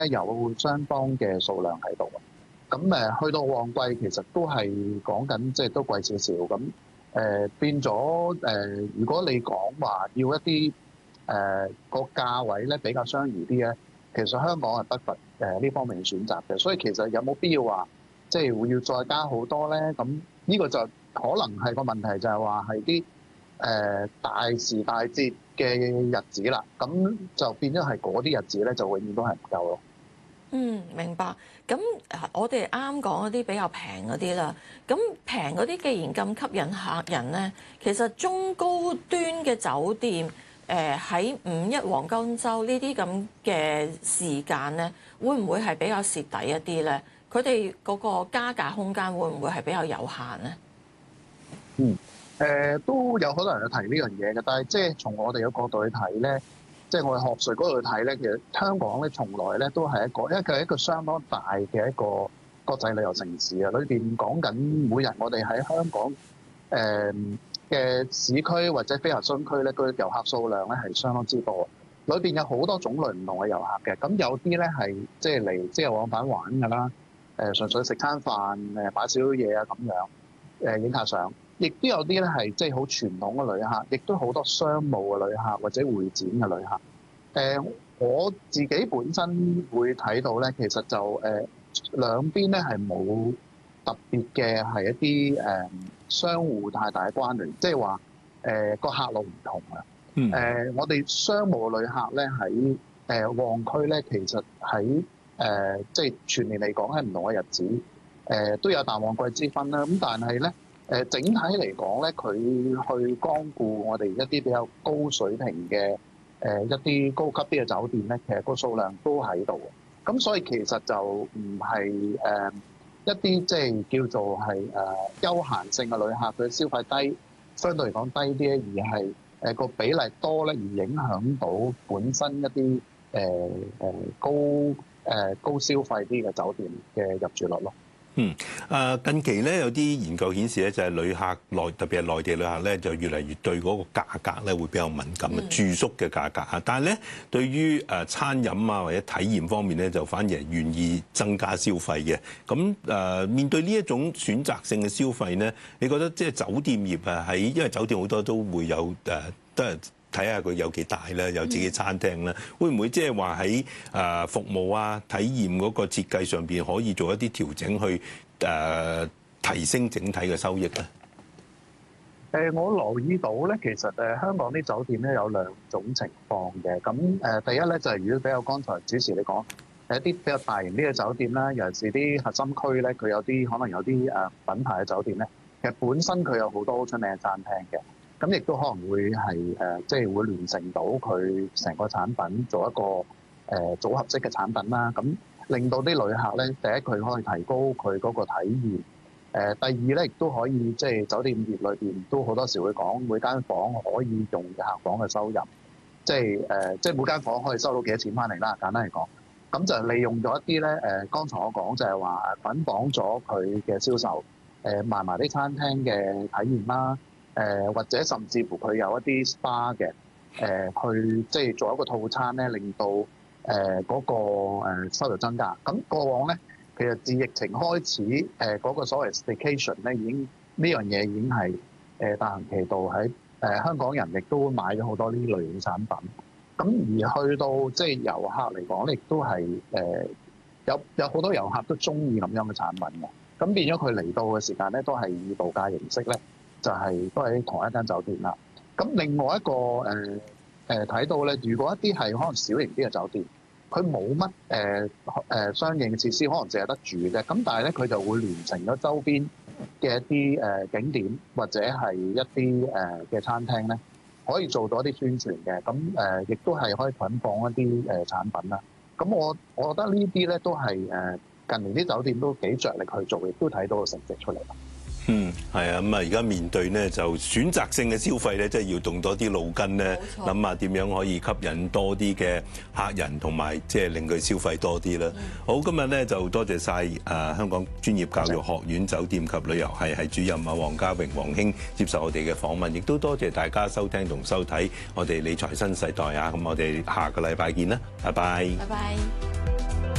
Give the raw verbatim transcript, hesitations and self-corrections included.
有相當嘅數量喺度。咁誒去到旺季，其實都係講緊即係都貴少少。咁誒、呃、變咗誒、呃，如果你講話要一啲誒個價位咧比較相宜啲咧，其實香港係不乏誒呢方面嘅選擇嘅。所以其實有冇必要話即係會要再加好多咧？咁呢個就可能係個問題，就係話係啲誒大時大節嘅日子啦。咁就變咗係嗰啲日子咧，就永遠都係唔夠咯。 嗯，明白。咁我哋啱講嗰啲比較平嗰啲啦。咁平嗰啲既然咁吸引客人咧，其實中高端嘅酒店，誒喺五一黃金週呢啲咁嘅時間咧，會唔會係比較蝕底一啲咧？佢哋嗰個加價空間會唔會係比較有限咧？ 嗯，誒、呃、都有可能有提呢樣嘢嘅，但係即係從我哋嘅角度去睇咧。即係我哋學術嗰度去睇咧，其實香港咧從來咧都係一個，因為佢係一個相當大嘅一個國際旅遊城市啊。裏邊講緊每日我哋喺香港誒嘅市區或者非核心區咧，佢遊客數量咧係相當之多。裏邊有好多種類唔同嘅遊客嘅，咁有啲咧係即係嚟即係往返玩㗎啦，誒純粹食餐飯誒買少少嘢啊咁樣，誒影下相。亦都有啲咧係即係好傳統嘅旅客，亦都好多商務嘅旅客或者會展嘅旅客。誒、呃，我自己本身會睇到咧，其實就誒、呃、兩邊咧係冇特別嘅係一啲誒、呃、相互太大嘅關聯，即係話誒個客路唔同啊。誒、 嗯呃，我哋商務旅客咧喺誒旺區咧，其實喺誒即係全年嚟講喺唔同嘅日子，誒、呃、都有淡旺季之分啦。咁但係咧。誒整體嚟講咧，佢去光顧我哋一啲比較高水平嘅誒一啲高級啲嘅酒店咧，其實個數量都喺度。咁所以其實就唔係誒一啲即係叫做係誒休閒性嘅旅客，佢消費低，相對嚟講低啲，而係誒個比例多咧，而影響到本身一啲誒誒高誒高消費啲嘅酒店嘅入住率咯。 嗯，誒近期咧有啲研究顯示咧，就係旅客內特別係內地旅客咧，就越嚟越對嗰個價格咧會比較敏感嘅、嗯、住宿嘅價格嚇。但係咧，對於誒餐飲啊或者體驗方面咧，就反而係願意增加消費嘅。咁誒面對呢一種選擇性嘅消費咧，你覺得即係酒店業啊喺因為酒店好多都會有誒都係。睇下佢有幾大咧，有自己餐廳咧，會唔會即係話喺誒服務啊、體驗嗰個設計上邊可以做一啲調整，去誒提升整體嘅收益咧？ 誒，我留意到咧，其實誒香港啲酒店咧有兩種情況嘅。咁誒，第一咧就係如果比較剛才主持你講，係一啲比較大型啲嘅酒店啦，尤其是啲核心區咧，佢有啲可能有啲誒品牌嘅酒店咧，其實本身佢有好多好出名嘅餐廳嘅。咁亦都可能會係誒，即係會聯成到佢成個產品做一個誒、呃、組合式嘅產品啦。咁令到啲旅客咧，第一佢可以提高佢嗰個體驗。誒、呃，第二咧亦都可以即係酒店業裏邊都好多時會講，每間房可以用嘅客房嘅收入，即係誒、呃，即係每間房可以收到幾多錢翻嚟啦。簡單嚟講，咁就利用咗一啲咧誒，剛才我講就係話捆綁咗佢嘅銷售，誒賣埋啲餐廳嘅體驗啦。誒或者甚至乎佢有一啲 SPA 嘅誒，去即係做一個套餐咧，令到誒嗰個誒收入增加。咁過往咧，其實自疫情開始，誒嗰個所謂 staycation 咧，已經呢樣嘢已經係誒大行其道喺誒香港人亦都買咗好多呢類型產品。咁而去到即係遊客嚟講咧，亦都係誒有有好多遊客都中意咁樣嘅產品嘅。咁變咗佢嚟到嘅時間咧，都係以度假形式咧。就係都係同一間酒店啦。咁另外一個誒誒睇到咧，如果一啲係可能小型啲嘅酒店，佢冇乜誒誒相應嘅設施，可能淨係得住嘅。咁但係咧，佢就會聯成咗周邊嘅一啲誒、呃、景點或者係一啲誒嘅餐廳咧，可以做到一啲宣傳嘅。咁誒亦都係可以捆綁一啲誒、呃、產品啦。咁我我覺得呢啲咧都係誒、呃、近年啲酒店都幾着力去做，亦都睇到個成績出嚟啦。 嗯，係啊，咁啊，而家面對咧就選擇性嘅消費咧，即係要動多啲腦筋咧，諗下點樣可以吸引多啲嘅客人，同埋即係令佢消費多啲啦。嗯、好，今日咧就多謝晒誒香港專業教育學院酒店及旅遊系系主任啊黃家榮黃兄接受我哋嘅訪問，亦都多謝大家收聽同收睇我哋理財新世代啊！咁我哋下個禮拜見啦，拜拜。 拜拜。